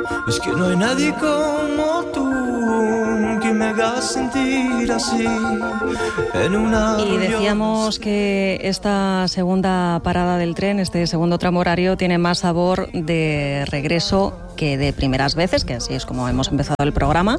Es que no hay nadie como tú que me haga sentir así en una... Y decíamos que esta segunda parada del tren, este segundo tramo horario, tiene más sabor de regreso que de primeras veces, que así es como hemos empezado el programa.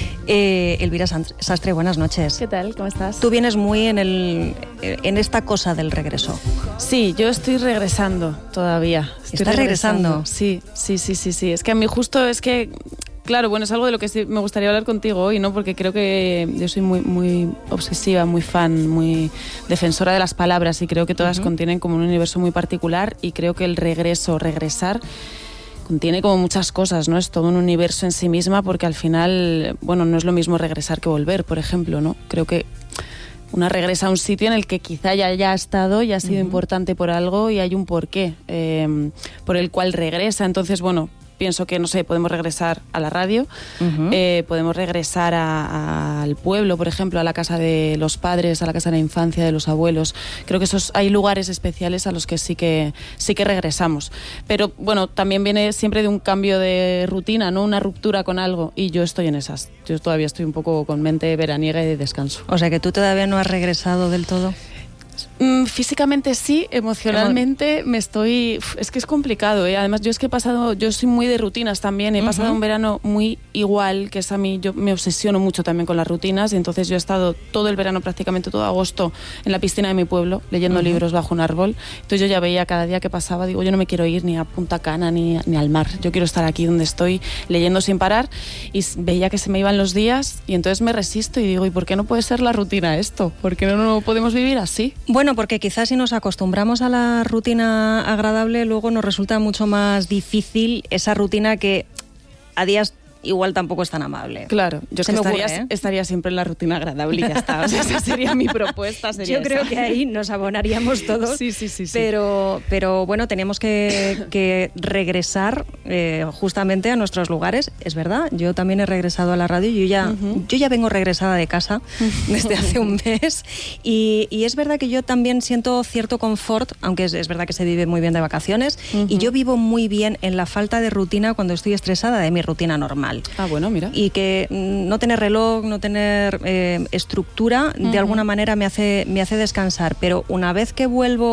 Elvira Sastre, buenas noches. ¿Qué tal? ¿Cómo estás? Tú vienes muy en esta cosa del regreso. Sí, yo estoy regresando todavía. ¿Estás regresando? Sí. Es que a mí justo es que... Claro, bueno, es algo de lo que sí me gustaría hablar contigo hoy, ¿no? Porque creo que yo soy muy obsesiva, muy fan, muy defensora de las palabras y creo que todas contienen como un universo muy particular y creo que el regresar, contiene como muchas cosas, ¿no? Es todo un universo en sí misma porque al final, bueno, no es lo mismo regresar que volver, por ejemplo, ¿no? Creo que una regresa a un sitio en el que quizá ya haya estado y ha sido importante por algo y hay un porqué por el cual regresa. Entonces, bueno, pienso que, no sé, podemos regresar a la radio, podemos regresar al pueblo, por ejemplo, a la casa de los padres, a la casa de la infancia, de los abuelos. Creo que hay lugares especiales a los que sí que regresamos. Pero, bueno, también viene siempre de un cambio de rutina, ¿no? Una ruptura con algo. Y yo estoy en esas. Yo todavía estoy un poco con mente veraniega y de descanso. O sea, que tú todavía no has regresado del todo. Físicamente sí, emocionalmente me estoy... Es que es complicado, ¿eh? Además, yo soy muy de rutinas también. He pasado un verano muy igual, que es a mí, yo me obsesiono mucho también con las rutinas y entonces yo he estado todo el verano, prácticamente todo agosto, en la piscina de mi pueblo, leyendo libros bajo un árbol. Entonces yo ya veía cada día que pasaba, digo, yo no me quiero ir ni a Punta Cana ni al mar. Yo quiero estar aquí donde estoy, leyendo sin parar, y veía que se me iban los días y entonces me resisto y digo, ¿y por qué no puede ser la rutina esto? ¿Por qué no podemos vivir así? Bueno, porque quizás si nos acostumbramos a la rutina agradable, luego nos resulta mucho más difícil esa rutina que a días igual tampoco es tan amable. Claro, yo estaría siempre en la rutina agradable y ya está. O sea, esa sería mi propuesta. Yo creo que ahí nos abonaríamos todos. Sí. Pero bueno, tenemos que regresar justamente a nuestros lugares. Es verdad, yo también he regresado a la radio. Yo ya vengo regresada de casa desde hace un mes. Y es verdad que yo también siento cierto confort, aunque es verdad que se vive muy bien de vacaciones. Y yo vivo muy bien en la falta de rutina cuando estoy estresada de mi rutina normal. Ah, bueno, mira. Y que no tener reloj, no tener estructura, de alguna manera me hace descansar. Pero una vez que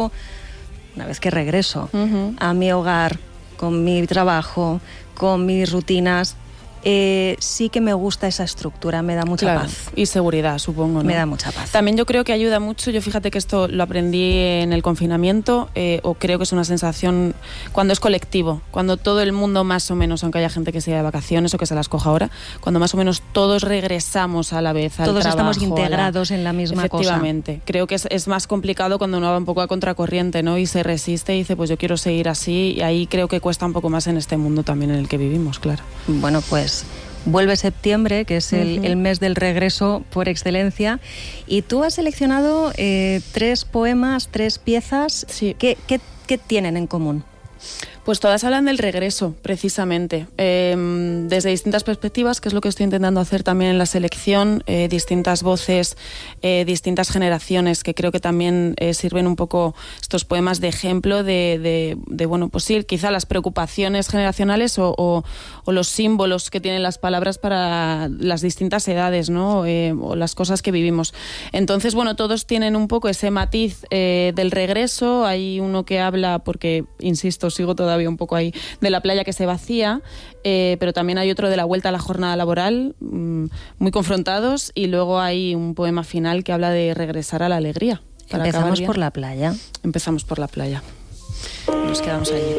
regreso a mi hogar, con mi trabajo, con mis rutinas, sí que me gusta esa estructura, me da mucha paz. Y seguridad, supongo, ¿no? Me da mucha paz. También yo creo que ayuda mucho, yo fíjate que esto lo aprendí en el confinamiento, o creo que es una sensación cuando es colectivo, cuando todo el mundo más o menos, aunque haya gente que se vaya de vacaciones o que se las coja ahora, cuando más o menos todos regresamos a la vez al todos trabajo. Estamos integrados en la misma Efectivamente. cosa. Creo que es más complicado cuando uno va un poco a contracorriente, ¿no? Y se resiste y dice, pues yo quiero seguir así, y ahí creo que cuesta un poco más en este mundo también en el que vivimos, claro. Bueno, pues vuelve septiembre, que es el mes del regreso por excelencia, y tú has seleccionado 3 poemas, 3 piezas. Sí. ¿Qué tienen en común? Pues todas hablan del regreso, precisamente, desde distintas perspectivas, que es lo que estoy intentando hacer también en la selección, distintas voces, distintas generaciones, que creo que también sirven un poco estos poemas de ejemplo de bueno, pues sí, quizá las preocupaciones generacionales o los símbolos que tienen las palabras para las distintas edades, ¿no? O las cosas que vivimos. Entonces, bueno, todos tienen un poco ese matiz del regreso. Hay uno que habla, porque, insisto, sigo todavía un poco ahí, de la playa que se vacía, pero también hay otro de la vuelta a la jornada laboral, muy confrontados, y luego hay un poema final que habla de regresar a la alegría. Empezamos por la playa. Empezamos por la playa. Nos quedamos allí.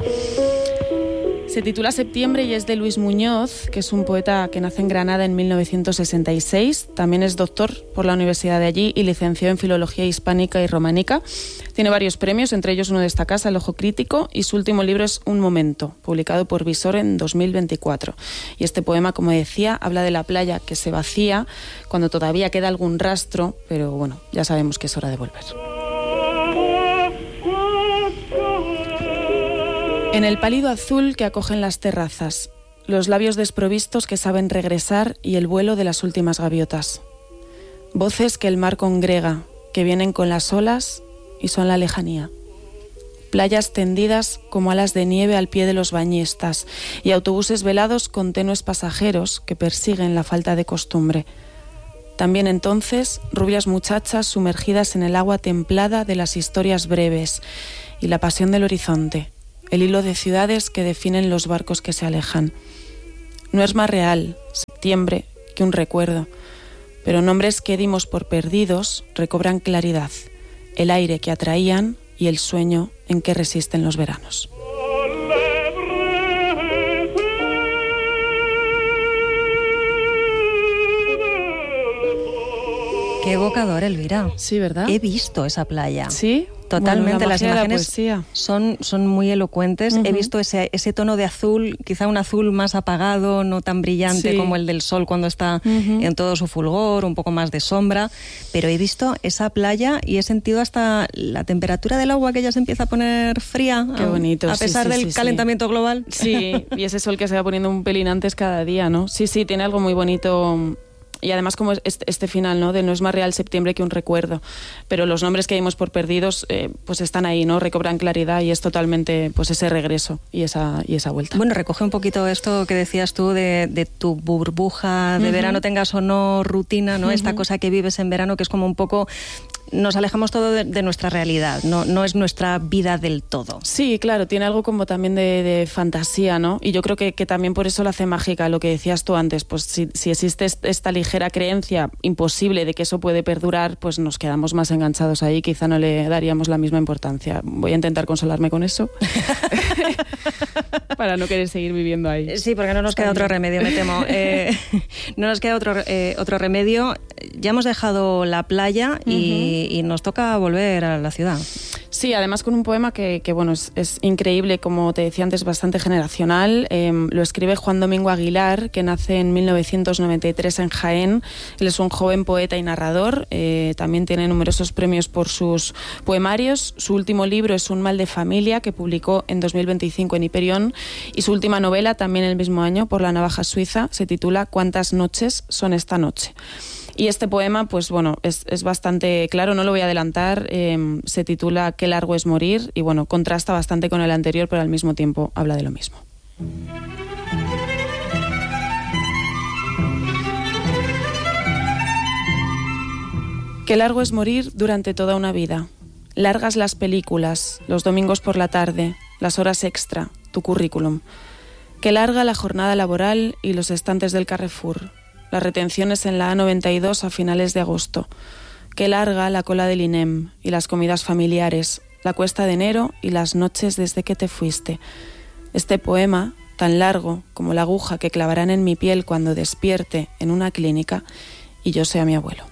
Se titula Septiembre y es de Luis Muñoz, que es un poeta que nace en Granada en 1966. También es doctor por la Universidad de allí y licenció en Filología Hispánica y Románica. Tiene varios premios, entre ellos uno de esta casa, El Ojo Crítico, y su último libro es Un Momento, publicado por Visor en 2024. Y este poema, como decía, habla de la playa que se vacía cuando todavía queda algún rastro, pero bueno, ya sabemos que es hora de volver. En el pálido azul que acogen las terrazas, los labios desprovistos que saben regresar y el vuelo de las últimas gaviotas. Voces que el mar congrega, que vienen con las olas y son la lejanía. playas tendidas como alas de nieve al pie de los bañistas y autobuses velados con tenues pasajeros que persiguen la falta de costumbre. También entonces, rubias muchachas sumergidas en el agua templada de las historias breves y la pasión del horizonte, el hilo de ciudades que definen los barcos que se alejan. No es más real, septiembre, que un recuerdo, pero nombres que dimos por perdidos recobran claridad, el aire que atraían y el sueño en que resisten los veranos. Qué evocador, Elvira. Sí, ¿verdad? He visto esa playa. Sí. Totalmente, bueno, las imágenes son muy elocuentes. He visto ese tono de azul, quizá un azul más apagado, no tan brillante como el del sol cuando está en todo su fulgor, un poco más de sombra, pero he visto esa playa y he sentido hasta la temperatura del agua que ya se empieza a poner fría. Qué bonito. A pesar del calentamiento global. Sí, y ese sol que se va poniendo un pelín antes cada día, ¿no? Sí, tiene algo muy bonito. Y además como este final, ¿no? De no es más real septiembre que un recuerdo. Pero los nombres que dimos por perdidos pues están ahí, ¿no? Recobran claridad y es totalmente pues ese regreso y esa vuelta. Bueno, recoge un poquito esto que decías tú de tu burbuja de verano, tengas o no rutina, ¿no? Esta cosa que vives en verano que es como un poco... Nos alejamos todo de nuestra realidad, no es nuestra vida del todo. Sí, claro, tiene algo como también de fantasía, ¿no? Y yo creo que también por eso lo hace mágica, lo que decías tú antes, pues si existe esta ligera creencia imposible de que eso puede perdurar, pues nos quedamos más enganchados ahí, quizá no le daríamos la misma importancia. Voy a intentar consolarme con eso para no querer seguir viviendo ahí. Sí, porque no nos queda otro remedio, me temo. No nos queda otro remedio. Ya hemos dejado la playa y nos toca volver a la ciudad. Sí, además con un poema que bueno, es increíble, como te decía antes, bastante generacional. Lo escribe Juan Domingo Aguilar, que nace en 1993 en Jaén. Él es un joven poeta y narrador. También tiene numerosos premios por sus poemarios. Su último libro es Un mal de familia, que publicó en 2025 en Hiperión. Y su última novela, también el mismo año, por La Navaja Suiza, se titula ¿Cuántas noches son esta noche? Y este poema, pues bueno, es bastante claro, no lo voy a adelantar, se titula Qué largo es morir y bueno, contrasta bastante con el anterior, pero al mismo tiempo habla de lo mismo. Qué largo es morir durante toda una vida. Largas las películas, los domingos por la tarde, las horas extra, tu currículum. Qué larga la jornada laboral y los estantes del Carrefour. Las retenciones en la A92 a finales de agosto. Qué larga la cola del INEM y las comidas familiares, la cuesta de enero y las noches desde que te fuiste. Este poema, tan largo como la aguja que clavarán en mi piel cuando despierte en una clínica y yo sea mi abuelo.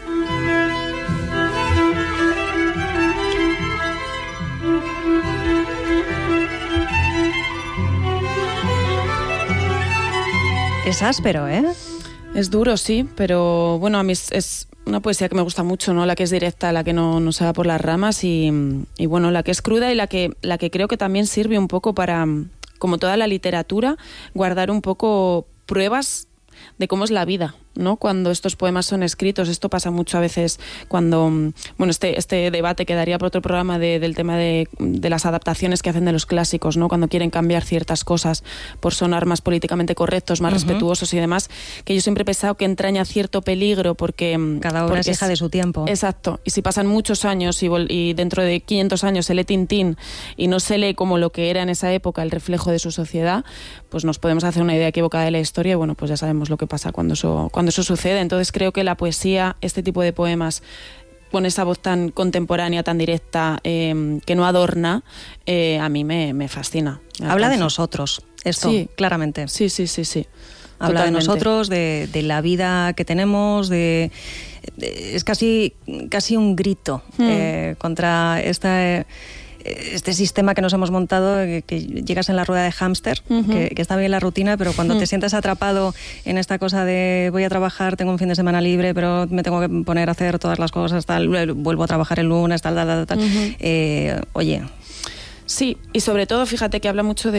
Es áspero, ¿eh? Es duro, sí, pero bueno, a mí es una poesía que me gusta mucho, ¿no? La que es directa, la que no se va por las ramas y bueno, la que es cruda y la que creo que también sirve un poco para, como toda la literatura, guardar un poco pruebas de cómo es la vida, ¿no? Cuando estos poemas son escritos. Esto pasa mucho a veces cuando, bueno, este debate quedaría por otro programa del tema de las adaptaciones que hacen de los clásicos, ¿no? Cuando quieren cambiar ciertas cosas por sonar más políticamente correctos, más respetuosos y demás, que yo siempre he pensado que entraña cierto peligro porque... Cada obra es hija de su tiempo. Exacto. Y si pasan muchos años y dentro de 500 años se lee Tintín y no se lee como lo que era en esa época el reflejo de su sociedad, pues nos podemos hacer una idea equivocada de la historia y bueno, pues ya sabemos lo que pasa cuando eso sucede. Entonces creo que la poesía, este tipo de poemas, con esa voz tan contemporánea, tan directa, que no adorna, a mí me fascina. Habla de nosotros, esto, sí, claramente. Sí. Habla de nosotros, de la vida que tenemos, es casi un grito contra este sistema que nos hemos montado, que llegas en la rueda de hámster, que está bien la rutina, pero cuando te sientes atrapado en esta cosa de voy a trabajar, tengo un fin de semana libre, pero me tengo que poner a hacer todas las cosas, vuelvo a trabajar el lunes, tal. Oye... Sí, y sobre todo, fíjate que habla mucho de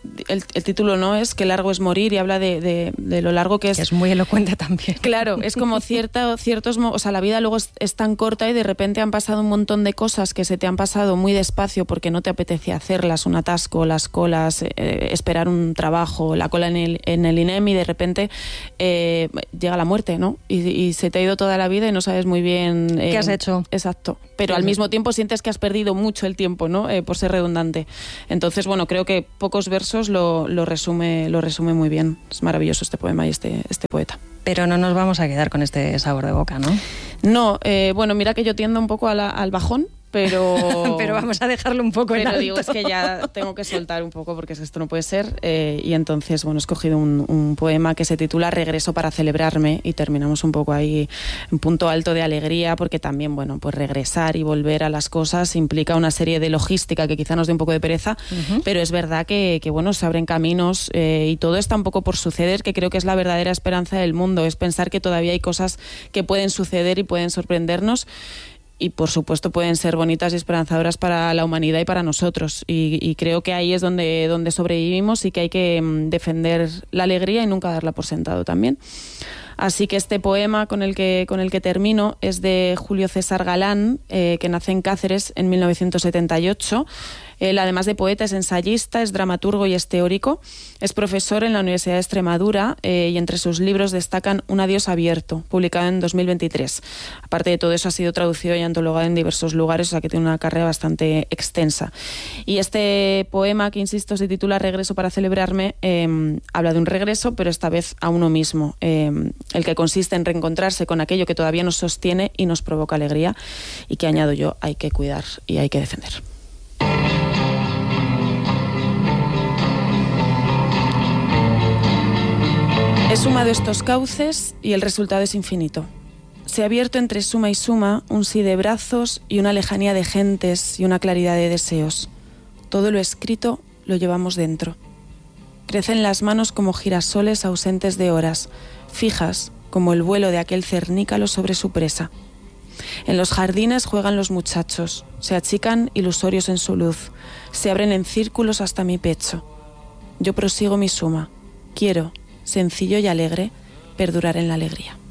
el título no es Qué largo es morir, y habla de lo largo que es. Es muy elocuente también. Claro, es como o sea, la vida luego es tan corta y de repente han pasado un montón de cosas que se te han pasado muy despacio porque no te apetecía hacerlas, un atasco, las colas, esperar un trabajo, la cola en el INEM, y de repente llega la muerte, ¿no? Y se te ha ido toda la vida y no sabes muy bien... ¿Qué has hecho? Exacto. Pero al mismo tiempo sientes que has perdido mucho el tiempo, ¿no? Por ser redundante. Entonces, bueno, creo que pocos versos lo resume muy bien. Es maravilloso este poema y este poeta. Pero no nos vamos a quedar con este sabor de boca, ¿no? No, bueno, mira que yo tiendo un poco al bajón, pero vamos a dejarlo un poco en alto. Pero digo, es que ya tengo que soltar un poco porque esto no puede ser. Y entonces, bueno, he escogido un poema que se titula Regreso para celebrarme, y terminamos un poco ahí en punto alto de alegría, porque también, bueno, pues regresar y volver a las cosas implica una serie de logística que quizá nos dé un poco de pereza, pero es verdad que bueno, se abren caminos, y todo está un poco por suceder, que creo que es la verdadera esperanza del mundo, es pensar que todavía hay cosas que pueden suceder y pueden sorprendernos. Y por supuesto pueden ser bonitas y esperanzadoras para la humanidad y para nosotros. Y creo que ahí es donde sobrevivimos, y que hay que defender la alegría y nunca darla por sentado también. Así que este poema con el que termino es de Julio César Galán, que nace en Cáceres en 1978. Él, además de poeta, es ensayista, es dramaturgo y es teórico. Es profesor en la Universidad de Extremadura, y entre sus libros destacan Un adiós abierto, publicado en 2023. Aparte de todo eso, ha sido traducido y antologado en diversos lugares, o sea que tiene una carrera bastante extensa. Y este poema, que insisto, se titula Regreso para celebrarme, habla de un regreso, pero esta vez a uno mismo, el que consiste en reencontrarse con aquello que todavía nos sostiene y nos provoca alegría, y que, añado yo, hay que cuidar y hay que defender. He sumado estos cauces y el resultado es infinito. Se ha abierto entre suma y suma un sí de brazos y una lejanía de gentes y una claridad de deseos. Todo lo escrito lo llevamos dentro. Crecen las manos como girasoles ausentes de horas, fijas como el vuelo de aquel cernícalo sobre su presa. En los jardines juegan los muchachos, se achican ilusorios en su luz, se abren en círculos hasta mi pecho. Yo prosigo mi suma. Quiero, sencillo y alegre, perdurar en la alegría.